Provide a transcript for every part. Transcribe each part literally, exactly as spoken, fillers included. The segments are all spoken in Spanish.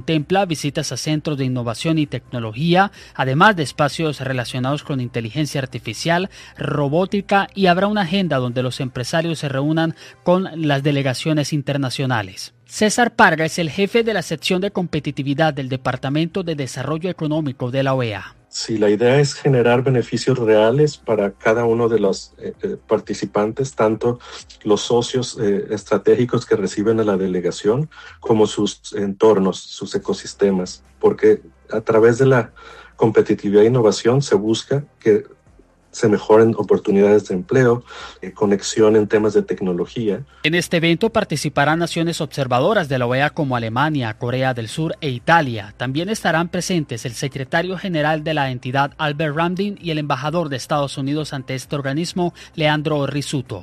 contempla visitas a centros de innovación y tecnología, además de espacios relacionados con inteligencia artificial, robótica, y habrá una agenda donde los empresarios se reúnan con las delegaciones internacionales. César Parga es el jefe de la sección de competitividad del Departamento de Desarrollo Económico de la O E A. Sí, la idea es generar beneficios reales para cada uno de los eh, participantes, tanto los socios eh, estratégicos que reciben a la delegación como sus entornos, sus ecosistemas, porque a través de la competitividad e innovación se busca que se mejoren oportunidades de empleo, eh, conexión en temas de tecnología. En este evento participarán naciones observadoras de la O E A como Alemania, Corea del Sur e Italia. También estarán presentes el secretario general de la entidad, Albert Ramdin, y el embajador de Estados Unidos ante este organismo, Leandro Rizzuto.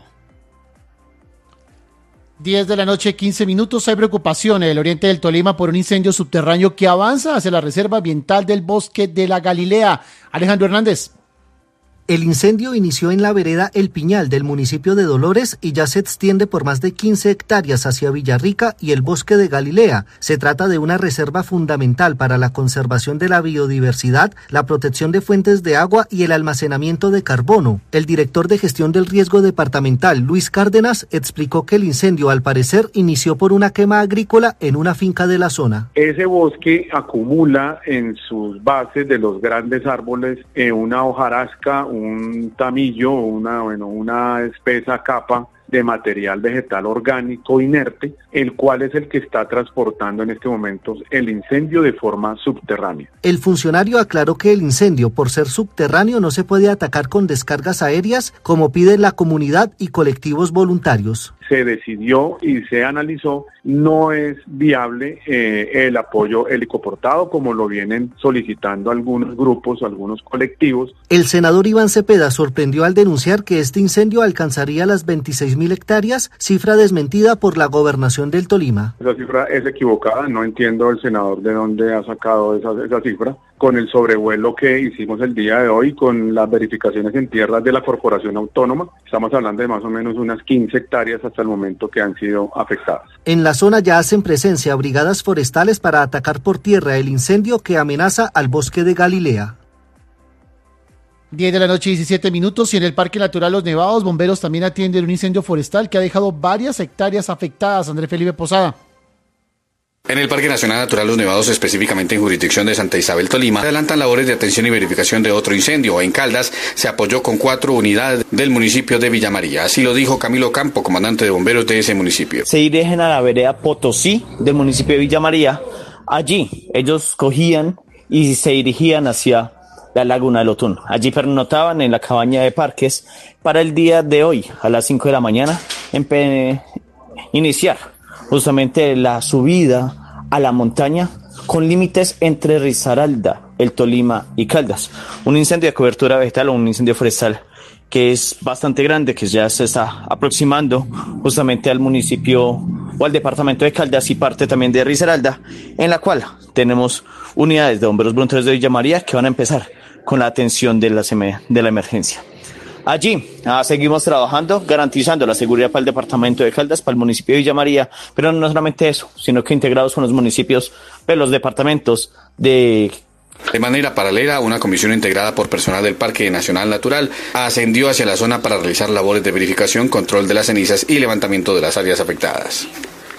diez de la noche, quince minutos. Hay preocupación en el oriente del Tolima por un incendio subterráneo que avanza hacia la reserva ambiental del Bosque de la Galilea. Alejandro Hernández. El incendio inició en la vereda El Piñal del municipio de Dolores y ya se extiende por más de quince hectáreas hacia Villarrica y el Bosque de Galilea. Se trata de una reserva fundamental para la conservación de la biodiversidad, la protección de fuentes de agua y el almacenamiento de carbono. El director de gestión del riesgo departamental, Luis Cárdenas, explicó que el incendio al parecer inició por una quema agrícola en una finca de la zona. Ese bosque acumula en sus bases de los grandes árboles eh, una hojarasca, un tamillo, una, bueno, una espesa capa de material vegetal orgánico inerte, el cual es el que está transportando en este momento el incendio de forma subterránea. El funcionario aclaró que el incendio, por ser subterráneo, no se puede atacar con descargas aéreas, como pide la comunidad y colectivos voluntarios. Se decidió y se analizó, no es viable eh, el apoyo helicoportado como lo vienen solicitando algunos grupos, algunos colectivos. El senador Iván Cepeda sorprendió al denunciar que este incendio alcanzaría las veintiséis mil hectáreas, cifra desmentida por la gobernación del Tolima. Esa cifra es equivocada, no entiendo el senador de dónde ha sacado esa, esa cifra. Con el sobrevuelo que hicimos el día de hoy, con las verificaciones en tierras de la Corporación Autónoma, estamos hablando de más o menos unas quince hectáreas hasta el momento que han sido afectadas. En la zona ya hacen presencia brigadas forestales para atacar por tierra el incendio que amenaza al Bosque de Galilea. diez de la noche, diecisiete minutos, y en el Parque Natural Los Nevados, bomberos también atienden un incendio forestal que ha dejado varias hectáreas afectadas. Andrés Felipe Posada. En el Parque Nacional Natural Los Nevados, específicamente en jurisdicción de Santa Isabel, Tolima, adelantan labores de atención y verificación de otro incendio. En Caldas se apoyó con cuatro unidades del municipio de Villa María. Así lo dijo Camilo Campo, comandante de bomberos de ese municipio. Se dirigen a la vereda Potosí del municipio de Villa María. Allí ellos cogían y se dirigían hacia la Laguna del Otún. Allí pernotaban en la cabaña de Parques para el día de hoy, a las cinco de la mañana, empe- iniciar justamente la subida a la montaña con límites entre Risaralda, El Tolima y Caldas. Un incendio de cobertura vegetal o un incendio forestal que es bastante grande, que ya se está aproximando justamente al municipio o al departamento de Caldas y parte también de Risaralda, en la cual tenemos unidades de bomberos voluntarios de Villa María que van a empezar con la atención de la, de la emergencia. Allí ah, seguimos trabajando, garantizando la seguridad para el departamento de Caldas, para el municipio de Villa María, pero no solamente eso, sino que integrados con los municipios de los departamentos de... De manera paralela, una comisión integrada por personal del Parque Nacional Natural ascendió hacia la zona para realizar labores de verificación, control de las cenizas y levantamiento de las áreas afectadas.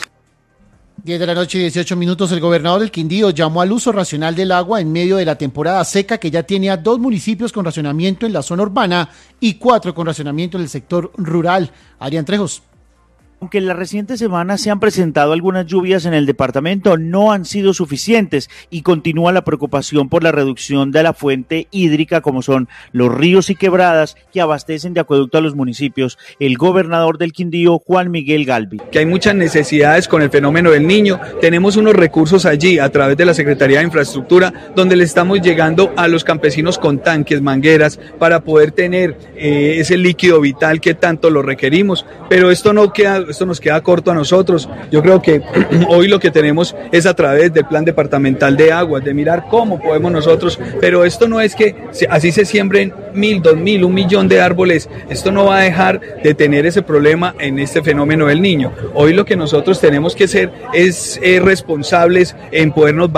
diez de la noche, dieciocho minutos. El gobernador del Quindío llamó al uso racional del agua en medio de la temporada seca, que ya tiene a dos municipios con racionamiento en la zona urbana y cuatro con racionamiento en el sector rural. Adrián Trejos. Aunque en las recientes semanas se han presentado algunas lluvias en el departamento, no han sido suficientes y continúa la preocupación por la reducción de la fuente hídrica, como son los ríos y quebradas que abastecen de acueducto a los municipios. El gobernador del Quindío, Juan Miguel Galvi. Que hay muchas necesidades con el fenómeno del Niño. Tenemos unos recursos allí a través de la Secretaría de Infraestructura, donde le estamos llegando a los campesinos con tanques, mangueras, para poder tener eh, ese líquido vital que tanto lo requerimos. Pero esto no queda... Esto nos queda corto a nosotros. Yo creo que hoy lo que tenemos es a través del Plan Departamental de Aguas, de mirar cómo podemos nosotros, pero esto no es que así se siembren mil, dos mil, un millón de árboles. Esto no va a dejar de tener ese problema en este fenómeno del Niño. Hoy lo que nosotros tenemos que ser es eh, responsables en podernos